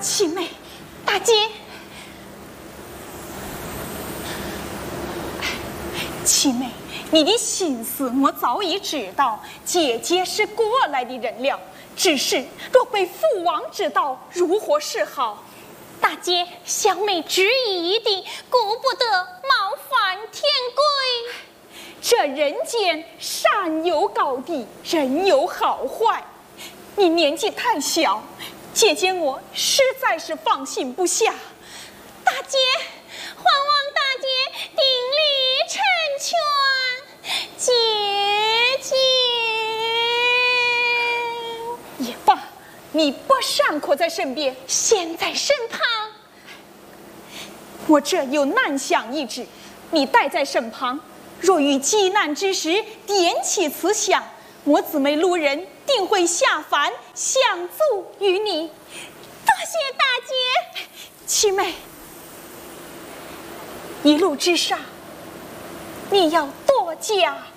七妹，大姐，七妹，你的心思我早已知道，姐姐是过来的人了。只是若被父王知道，如何是好？ 大姐，小妹执意的，顾不得冒犯天规。 这人间善有高低，人有好坏。你年纪太小，姐姐我实在是放心不下。 大姐，还望大姐鼎力成全，姐姐。 也罢，你不尚可在身边， 现在身旁。 我这有难想一旨，你带在身旁，若遇急难之时，点起此响，我姊妹路人定会下凡相助于你。 多谢大姐。 七妹，一路之上，你要多加